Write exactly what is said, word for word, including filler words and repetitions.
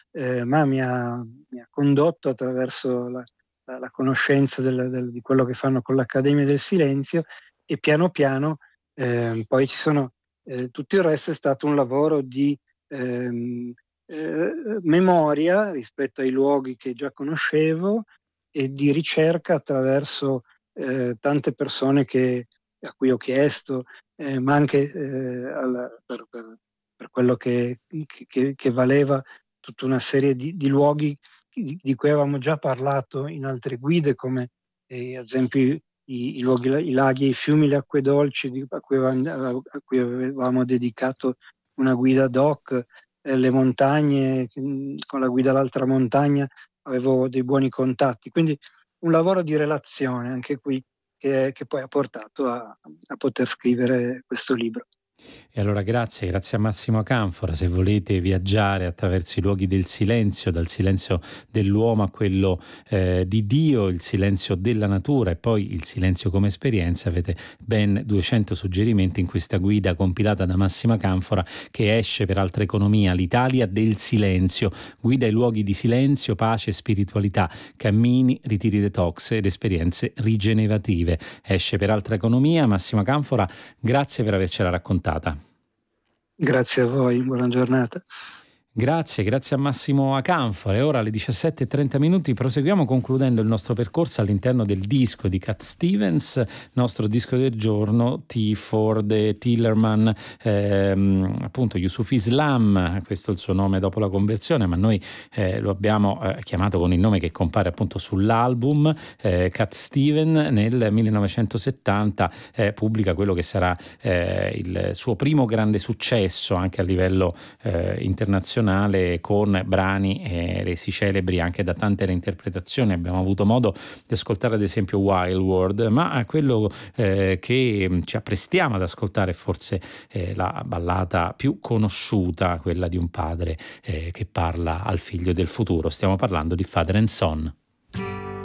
eh, ma mi ha, mi ha condotto attraverso la, la- la conoscenza del- del- di quello che fanno con l'Accademia del Silenzio, e piano piano eh, poi ci sono, eh, tutto il resto è stato un lavoro di ehm, eh, memoria rispetto ai luoghi che già conoscevo, e di ricerca attraverso eh, tante persone che- a cui ho chiesto, eh, ma anche eh, al- per, per- per quello che, che- che valeva tutta una serie di, di luoghi di, di cui avevamo già parlato in altre guide, come eh, ad esempio i, i luoghi, i laghi, i fiumi, le acque dolci di- a cui avevamo, a cui avevamo dedicato una guida doc, eh, le montagne, mh, con la guida all'altra montagna avevo dei buoni contatti. Quindi un lavoro di relazione anche qui, che, che poi ha portato a, a poter scrivere questo libro. E allora grazie, grazie a Massimo Canfora. Se volete viaggiare attraverso i luoghi del silenzio, dal silenzio dell'uomo a quello eh, di Dio, il silenzio della natura e poi il silenzio come esperienza, avete ben duecento suggerimenti in questa guida compilata da Massimo Canfora, che esce per Altra Economia, l'Italia del silenzio, guida ai luoghi di silenzio, pace e spiritualità, cammini, ritiri detox ed esperienze rigenerative. Esce per Altra Economia. Massimo Canfora, grazie per avercela raccontata. Grazie a voi, buona giornata. Grazie, grazie a Massimo Acanfora. E ora alle diciassette e trenta minuti proseguiamo concludendo il nostro percorso all'interno del disco di Cat Stevens, nostro disco del giorno, T for the Tillerman, ehm, appunto Yusuf Islam, questo è il suo nome dopo la conversione, ma noi eh, lo abbiamo eh, chiamato con il nome che compare appunto sull'album. eh, Cat Stevens nel millenovecentosettanta eh, pubblica quello che sarà eh, il suo primo grande successo anche a livello eh, internazionale, con brani eh, resi celebri anche da tante reinterpretazioni. Abbiamo avuto modo di ascoltare ad esempio Wild World, ma quello eh, che ci apprestiamo ad ascoltare è forse eh, la ballata più conosciuta, quella di un padre eh, che parla al figlio del futuro. Stiamo parlando di Father and Son.